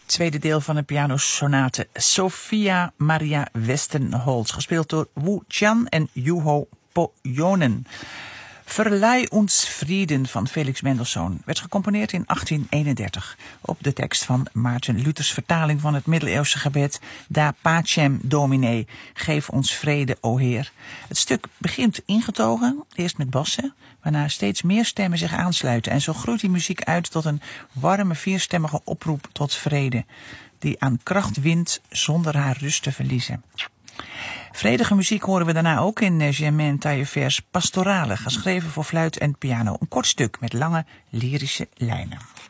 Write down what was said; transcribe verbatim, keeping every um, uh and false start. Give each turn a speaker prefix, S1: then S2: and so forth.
S1: tweede deel van de pianosonate Sophia Maria Westenholz, gespeeld door Wu Qian en Juho Pohjonen. Verlei ons Frieden van Felix Mendelssohn werd gecomponeerd in achttien eenendertig op de tekst van Maarten Luthers vertaling van het middeleeuwse gebed Da Pacem Domine, geef ons vrede, o Heer. Het stuk begint ingetogen, eerst met bassen, waarna steeds meer stemmen zich aansluiten en zo groeit die muziek uit tot een warme vierstemmige oproep tot vrede, die aan kracht wint zonder haar rust te verliezen. Vredige muziek horen we daarna ook in Germaine Taillefer's Pastorale, geschreven voor fluit en piano. Een kort stuk met lange lyrische lijnen.